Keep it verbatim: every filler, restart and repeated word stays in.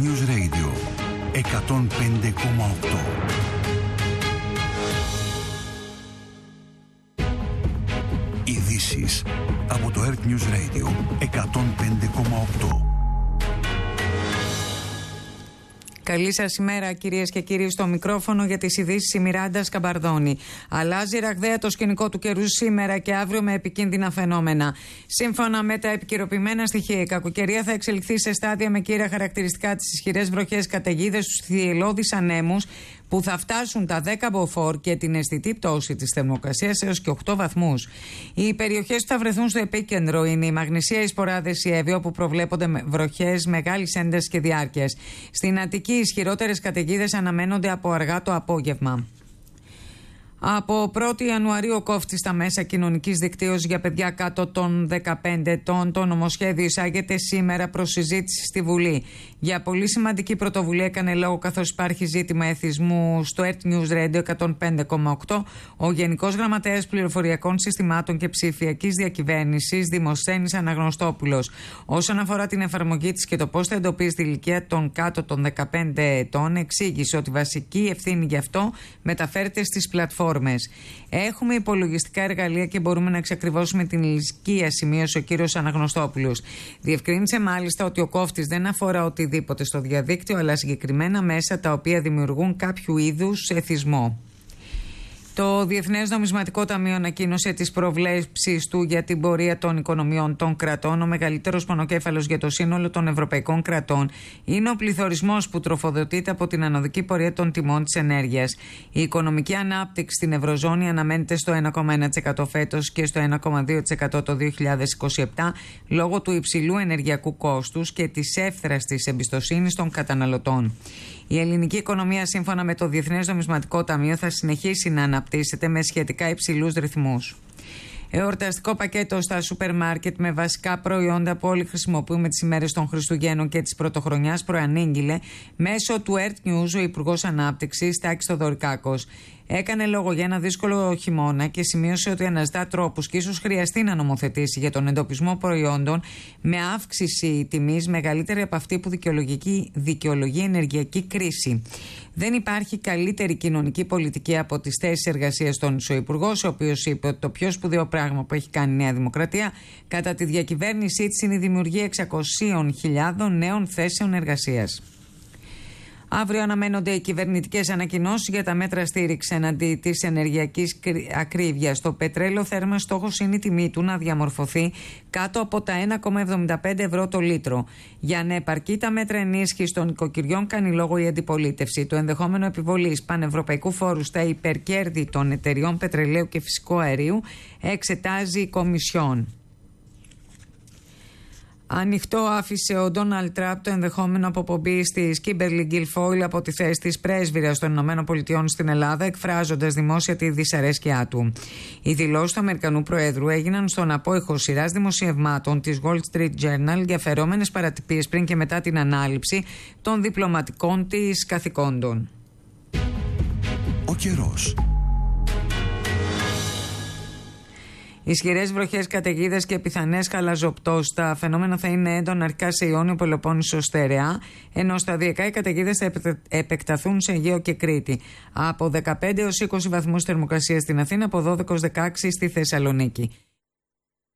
News Radio εκατόν πέντε κόμμα οκτώ. Ειδήσεις από το Earth News Radio εκατόν πέντε κόμμα οκτώ. Καλή σας ημέρα, κυρίες και κύριοι, στο μικρόφωνο για τις ειδήσεις η Μιράντα Σκαμπαρδόνη. Αλλάζει ραγδαία το σκηνικό του καιρού σήμερα και αύριο με επικίνδυνα φαινόμενα. Σύμφωνα με τα επικαιροποιημένα στοιχεία, η κακοκαιρία θα εξελιχθεί σε στάδια με κύρια χαρακτηριστικά τις ισχυρές βροχές, καταιγίδες, τους θυελλώδεις ανέμους που θα φτάσουν τα δέκα μποφόρ και την αισθητή πτώση της θερμοκρασίας έως και οκτώ βαθμούς. Οι περιοχές που θα βρεθούν στο επίκεντρο είναι η Μαγνησία, οι Σποράδες, η Εύβοια, όπου προβλέπονται βροχές μεγάλης έντασης και διάρκειας. Στην Αττική, οι ισχυρότερες καταιγίδες αναμένονται από αργά το απόγευμα. Από πρώτη Ιανουαρίου, ο κόφτης στα μέσα κοινωνικής δικτύωσης για παιδιά κάτω των δεκαπέντε ετών. Το νομοσχέδιο εισάγεται σήμερα προς συζήτηση στη Βουλή. Για πολύ σημαντική πρωτοβουλία έκανε λόγο, καθώς υπάρχει ζήτημα εθισμού στο Earth News Radio εκατόν πέντε κόμμα οκτώ, ο Γενικός Γραμματέας Πληροφοριακών Συστημάτων και Ψηφιακής Διακυβέρνησης, Δημοσθένης Αναγνωστόπουλος. Όσον αφορά την εφαρμογή της και το πώς θα εντοπίζει την ηλικία των κάτω των δεκαπέντε ετών, εξήγησε ότι βασική ευθύνη γι' αυτό μεταφέρεται στις πλατφόρμες. Έχουμε υπολογιστικά εργαλεία και μπορούμε να εξακριβώσουμε την ηλικία, σημείωσε ο κύριος Αναγνωστόπουλος. Διευκρίνησε μάλιστα ότι ο κόφτης δεν αφορά οτιδήποτε στο διαδίκτυο, αλλά συγκεκριμένα μέσα τα οποία δημιουργούν κάποιο είδους εθισμό. Το Διεθνές Νομισματικό Ταμείο ανακοίνωσε τις προβλέψεις του για την πορεία των οικονομιών των κρατών. Ο μεγαλύτερος πονοκέφαλος για το σύνολο των ευρωπαϊκών κρατών είναι ο πληθωρισμός, που τροφοδοτείται από την ανωδική πορεία των τιμών της ενέργειας. Η οικονομική ανάπτυξη στην Ευρωζώνη αναμένεται στο ένα κόμμα ένα τοις εκατό φέτος και στο ένα κόμμα δύο τοις εκατό το δύο χιλιάδες είκοσι επτά, λόγω του υψηλού ενεργειακού κόστους και της εύθραστης εμπιστοσύνης των καταναλωτών. Η ελληνική οικονομία, σύμφωνα με το Διεθνές Νομισματικό Ταμείο, θα συνεχίσει να αναπτύσσεται με σχετικά υψηλούς ρυθμούς. Εορταστικό πακέτο στα σούπερ μάρκετ με βασικά προϊόντα που όλοι χρησιμοποιούμε τις ημέρες των Χριστουγέννων και της Πρωτοχρονιάς προανήγγειλε μέσω του Earth News ο Υπουργός Ανάπτυξης Τάκης Θοδωρικάκος. Έκανε λόγο για ένα δύσκολο χειμώνα και σημείωσε ότι αναζητά τρόπους και ίσως χρειαστεί να νομοθετήσει για τον εντοπισμό προϊόντων με αύξηση τιμής μεγαλύτερη από αυτή που δικαιολογεί ενεργειακή κρίση. Δεν υπάρχει καλύτερη κοινωνική πολιτική από τις θέσεις εργασίας, τόνισε ο Υπουργός, ο οποίος είπε ότι το πιο σπουδαίο πράγμα που έχει κάνει η Νέα Δημοκρατία κατά τη διακυβέρνησή της είναι η δημιουργία εξακόσιες χιλιάδες νέων θέσεων εργασίας. Αύριο αναμένονται οι κυβερνητικές ανακοινώσεις για τα μέτρα στήριξη εναντί της ενεργειακής ακρίβειας. Το πετρέλαιο θέρμανσης, στόχος είναι η τιμή του να διαμορφωθεί κάτω από τα ένα κόμμα εβδομήντα πέντε ευρώ το λίτρο. Για να επαρκεί τα μέτρα ενίσχυσης των οικοκυριών, κάνει λόγο η αντιπολίτευση. Το ενδεχόμενο επιβολής πανευρωπαϊκού φόρου στα υπερκέρδη των εταιριών πετρελαίου και φυσικού αερίου εξετάζει η Κομισιόν. Ανοιχτό άφησε ο Ντόναλντ Τραμπ το ενδεχόμενο αποπομπής της Κίμπερλι Γκιλφόιλ από τη θέση της πρέσβυρας των ΗΠΑ στην Ελλάδα, εκφράζοντας δημόσια τη δυσαρέσκειά του. Οι δηλώσεις του Αμερικανού Προέδρου έγιναν στον απόϊχο σειράς δημοσιευμάτων της Wall Street Journal για φερόμενες παρατυπίες πριν και μετά την ανάληψη των διπλωματικών της καθηκόντων. Ο καιρός. Ισχυρές βροχές, καταιγίδες και πιθανές χαλαζοπτώσεις. Τα φαινόμενα θα είναι έντονα αρχικά σε Ιόνιο, Πελοπόννησο, Στερεά, ενώ σταδιακά οι καταιγίδες θα επεκταθούν σε Αιγαίο και Κρήτη. Από δεκαπέντε έως είκοσι βαθμούς θερμοκρασία στην Αθήνα, από δώδεκα έως δεκαέξι στη Θεσσαλονίκη.